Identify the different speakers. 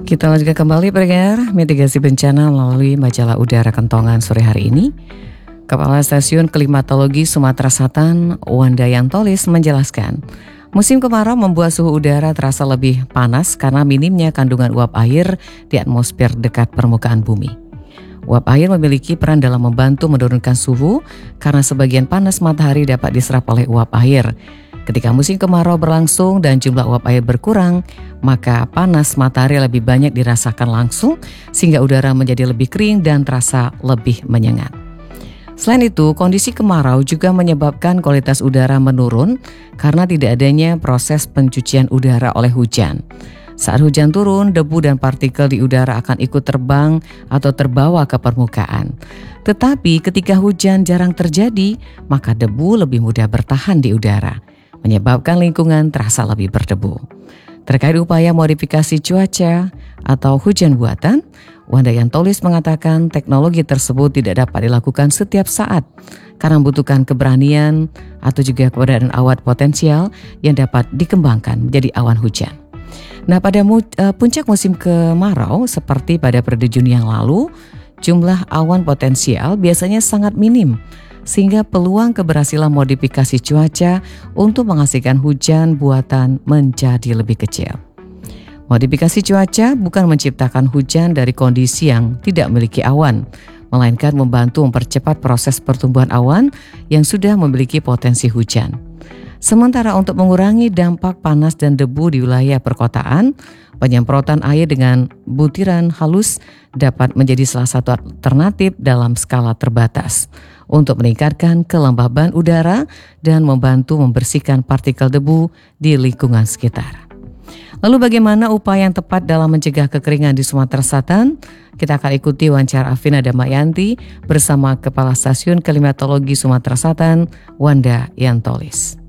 Speaker 1: Kita lanjutkan kembali pendengar mitigasi bencana melalui majalah udara Kentongan sore hari ini. Kepala Stasiun Klimatologi Sumatera Selatan, Wanda Yantolis menjelaskan, musim kemarau membuat suhu udara terasa lebih panas karena minimnya kandungan uap air di atmosfer dekat permukaan bumi. Uap air memiliki peran dalam membantu menurunkan suhu karena sebagian panas matahari dapat diserap oleh uap air. Ketika musim kemarau berlangsung dan jumlah uap air berkurang, maka panas matahari lebih banyak dirasakan langsung sehingga udara menjadi lebih kering dan terasa lebih menyengat. Selain itu, kondisi kemarau juga menyebabkan kualitas udara menurun karena tidak adanya proses pencucian udara oleh hujan. Saat hujan turun, debu dan partikel di udara akan ikut terbang atau terbawa ke permukaan. Tetapi ketika hujan jarang terjadi, maka debu lebih mudah bertahan di udara, menyebabkan lingkungan terasa lebih berdebu. Terkait upaya modifikasi cuaca atau hujan buatan, Wanda Yantolis mengatakan teknologi tersebut tidak dapat dilakukan setiap saat karena membutuhkan keberanian atau juga keberadaan awan potensial yang dapat dikembangkan menjadi awan hujan. Nah, pada puncak musim kemarau seperti pada periode Juni yang lalu, jumlah awan potensial biasanya sangat minim sehingga peluang keberhasilan modifikasi cuaca untuk menghasilkan hujan buatan menjadi lebih kecil. Modifikasi cuaca bukan menciptakan hujan dari kondisi yang tidak memiliki awan, melainkan membantu mempercepat proses pertumbuhan awan yang sudah memiliki potensi hujan. Sementara untuk mengurangi dampak panas dan debu di wilayah perkotaan, penyemprotan air dengan butiran halus dapat menjadi salah satu alternatif dalam skala terbatas untuk meningkatkan kelembaban udara dan membantu membersihkan partikel debu di lingkungan sekitar. Lalu bagaimana upaya yang tepat dalam mencegah kekeringan di Sumatera Selatan? Kita akan ikuti wawancara Afina Damayanti bersama Kepala Stasiun Klimatologi Sumatera Selatan, Wanda Yantolis.